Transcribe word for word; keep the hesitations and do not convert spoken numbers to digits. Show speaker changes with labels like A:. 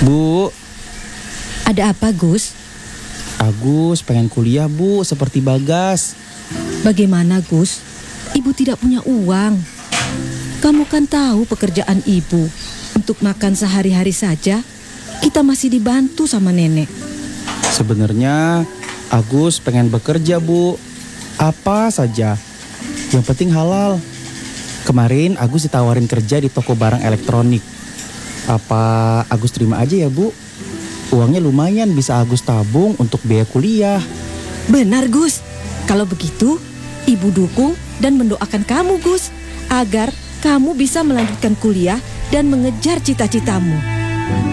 A: Bu,
B: Ada apa, Gus?
A: Agus pengen kuliah bu, seperti Bagas.
B: Bagaimana, Gus? Ibu tidak punya uang. Kamu kan tahu pekerjaan ibu. Untuk makan sehari-hari saja, kita masih dibantu sama nenek.
A: Sebenarnya Agus pengen bekerja bu, apa saja. Yang penting halal. Kemarin Agus ditawarin kerja di toko barang elektronik. Apa Agus terima aja ya bu? Uangnya lumayan, bisa Agus tabung untuk biaya kuliah.
B: Benar, Gus. Kalau begitu, ibu dukung dan mendoakan kamu, Gus, agar kamu bisa melanjutkan kuliah dan mengejar cita-citamu.